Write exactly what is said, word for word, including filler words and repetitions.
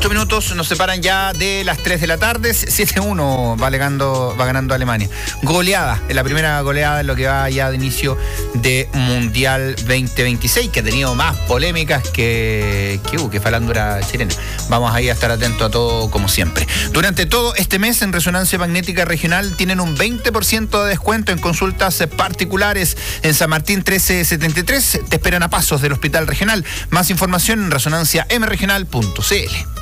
Ocho minutos nos separan ya de las tres de la tarde. siete a uno va ganando, va ganando Alemania. Goleada, en la primera goleada en lo que va ya de inicio de Mundial veinte veintiséis, que ha tenido más polémicas que, que, uh, que falándula chilena. Vamos ahí a estar atentos a todo como siempre. Durante todo este mes en Resonancia Magnética Regional tienen un veinte por ciento de descuento en consultas particulares. En San Martín trece setenta y tres te esperan a pasos del Hospital Regional. Más información en resonancia m regional punto c l.